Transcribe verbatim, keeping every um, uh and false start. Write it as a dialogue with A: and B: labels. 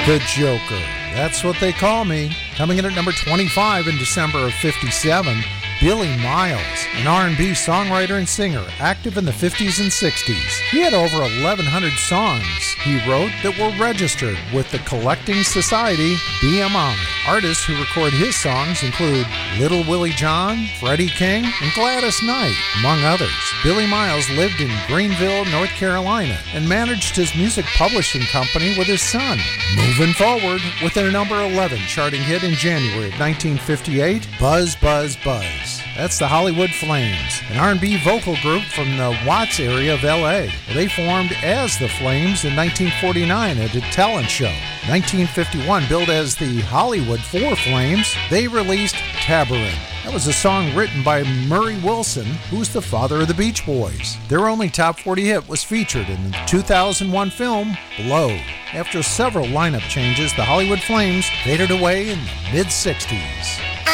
A: The Joker. That's what they call me. Coming in at number twenty-five in December of fifty-seven, Billy Miles, an R and B songwriter and singer, active in the fifties and sixties. He had over eleven hundred songs he wrote that were registered with the Collecting Society, B M I. Artists who record his songs include Little Willie John, Freddie King, and Gladys Knight, among others. Billy Miles lived in Greenville, North Carolina, and managed his music publishing company with his son. Moving forward with their number eleven charting hit in January of nineteen fifty-eight, Buzz, Buzz, Buzz. That's the Hollywood Flames, an R and B vocal group from the Watts area of L A. Well, they formed as the Flames in nineteen forty-nine at a talent show. nineteen fifty-one, billed as the Hollywood Four Flames, they released Tabarin. That was a song written by Murray Wilson, who's the father of the Beach Boys. Their only top forty hit was featured in the two thousand one film, Blow. After several lineup changes, the Hollywood Flames faded away in the mid-sixties.